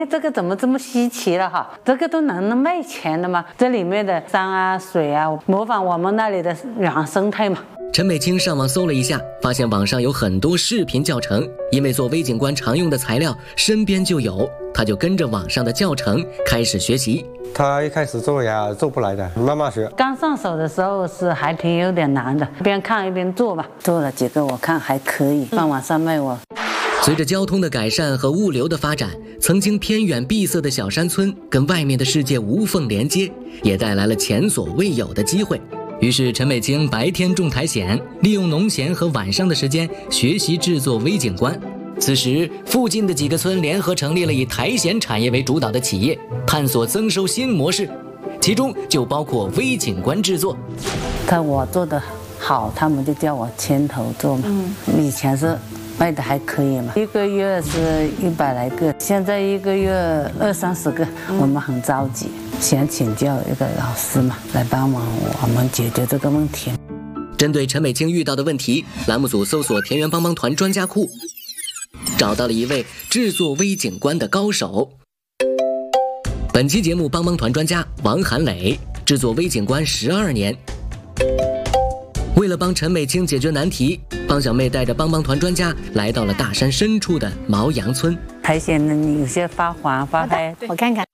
这个怎么这么稀奇了哈？这个都能卖钱的吗？这里面的山啊、水啊，模仿我们那里的原生态嘛。 陈美清上网搜了一下，发现网上有很多视频教程，因为做微景观常用的材料身边就有，他就跟着网上的教程开始学习。 他一开始做呀做不来的，慢慢学。 刚上手的时候是还挺有点难的，一边看一边做吧。做了几个我看还可以，放网上卖我。 随着交通的改善和物流的发展，曾经偏远闭塞的小山村跟外面的世界无缝连接，也带来了前所未有的机会。于是陈美清白天种苔藓，利用农闲和晚上的时间学习制作微景观。此时附近的几个村联合成立了以苔藓产业为主导的企业，探索增收新模式，其中就包括微景观制作。 我做的好，他们就叫我牵头做嘛。以前是卖的还可以嘛，一个月是100来个，现在一个月20-30个。我们很着急，想请教一个老师嘛，来帮忙我们解决这个问题。 针对陈美清遇到的问题，栏目组搜索田园帮帮团专家库，找到了一位制作微景观的高手。本期节目帮帮团专家王韩磊制作微景观12年。为了帮陈美清解决难题，方小妹带着帮帮团专家来到了大山深处的毛杨村。 苔藓呢有些发黄发黑， 我看看，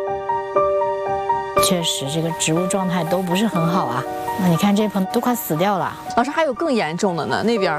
确实这个植物状态都不是很好啊。那你看这盆都快死掉了。 老师还有更严重的呢，那边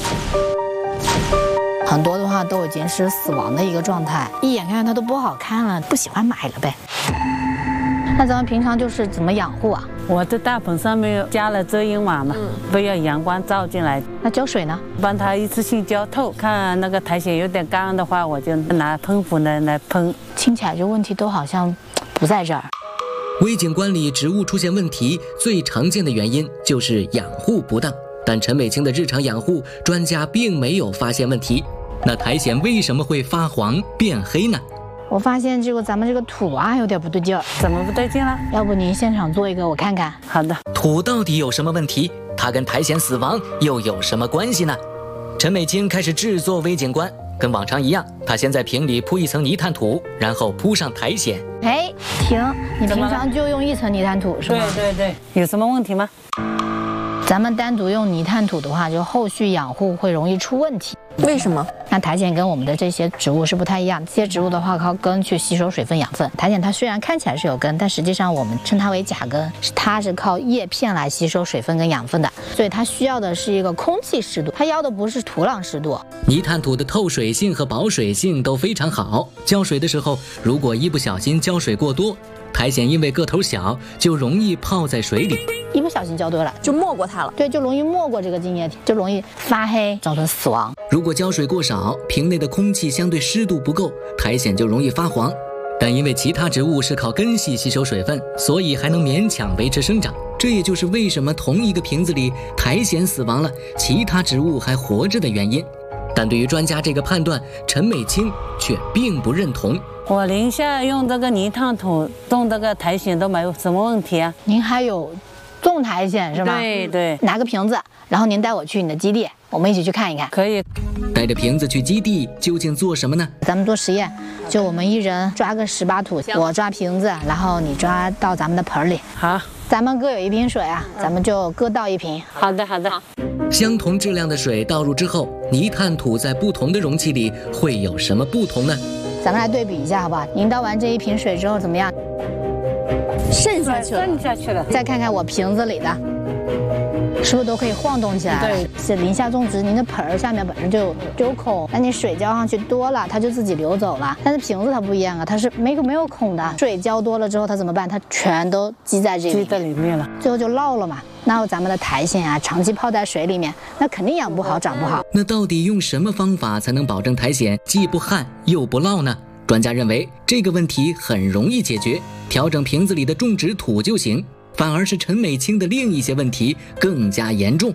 很多的话都已经是死亡的一个状态，一眼看它都不好看了，不喜欢买了呗。那咱们平常就是怎么养护啊？ 我这大棚上面加了遮阴网嘛，不要阳光照进来。 那浇水呢？ 帮它一次性浇透，看那个苔藓有点干的话，我就拿喷壶来喷。 听起来这问题都好像不在这儿。 微景观里植物出现问题，最常见的原因就是养护不当。但陈美清的日常养护，专家并没有发现问题。那苔藓为什么会发黄变黑呢？ 我发现咱们这个土啊有点不对劲儿。 怎么不对劲了？ 要不您现场做一个我看看。 好的。 土到底有什么问题？它跟苔藓死亡又有什么关系呢？陈美清开始制作微景观，跟往常一样，她先在瓶里铺一层泥炭土，然后铺上苔藓。 哎，停！你平常就用1层泥炭土是吗？ 对，有什么问题吗？ 咱们单独用泥炭土的话，就后续养护会容易出问题。 为什么？ 那苔藓跟我们的这些植物是不太一样，这些植物的话靠根去吸收水分养分，苔藓它虽然看起来是有根，但实际上我们称它为假根，它是靠叶片来吸收水分跟养分的，所以它需要的是一个空气湿度，它要的不是土壤湿度。 泥炭土的透水性和保水性都非常好，浇水的时候如果一不小心浇水过多，苔藓因为个头小，就容易泡在水里。 一不小心浇多了， 就没过它了。 对，就容易没过这个茎叶体，就容易发黑，造成死亡。 如果浇水过少，瓶内的空气相对湿度不够，苔藓就容易发黄。但因为其他植物是靠根系吸收水分，所以还能勉强维持生长。这也就是为什么同一个瓶子里苔藓死亡了，其他植物还活着的原因。但对于专家这个判断，陈美清却并不认同。 我宁夏用这个泥炭土种这个苔藓都没有什么问题啊。 您还有种苔藓是吗？ 对， 拿个瓶子，然后您带我去你的基地，我们一起去看一看。 可以。 带着瓶子去基地究竟做什么呢？ 咱们做实验，就我们一人抓个10把土，我抓瓶子，然后你抓到咱们的盆里。 好， 咱们各有1瓶水啊，咱们就各倒1瓶。 好的。 相同质量的水倒入之后，泥炭土在不同的容器里会有什么不同呢？ 咱们来对比一下好不好？您倒完这1瓶水之后怎么样？ 渗下去了。 再看看我瓶子里的，是不是都可以晃动起来了？对，是林下种植，您的盆儿下面本身就有孔，那你水浇上去多了，它就自己流走了。但是瓶子它不一样啊，它是没有孔的，水浇多了之后它怎么办？它全都积在这里， 积在里面了， 最后就涝了嘛。那咱们的苔藓啊，长期泡在水里面，那肯定养不好，长不好。 那到底用什么方法才能保证苔藓既不旱又不涝呢？专家认为这个问题很容易解决，调整瓶子里的种植土就行。反而是陈美清的另一些问题更加严重。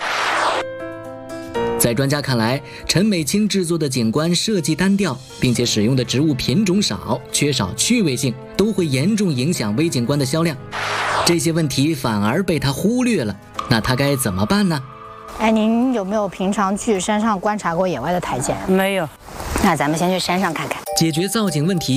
在专家看来，陈美清制作的景观设计单调，并且使用的植物品种少，缺少趣味性，都会严重影响微景观的销量。这些问题反而被他忽略了，那他该怎么办呢？ 哎，您有没有平常去山上观察过野外的苔藓？ 没有。 那咱们先去山上看看。 解决造景问题